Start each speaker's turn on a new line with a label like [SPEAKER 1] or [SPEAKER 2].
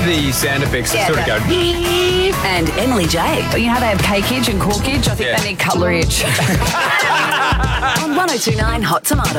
[SPEAKER 1] the sound effects that sort of go.
[SPEAKER 2] And Emily J.
[SPEAKER 3] You know how they have cakeage and corkage? I think
[SPEAKER 1] Yeah.
[SPEAKER 3] they need cutlery itch.
[SPEAKER 2] on 1029 Hot Tomato.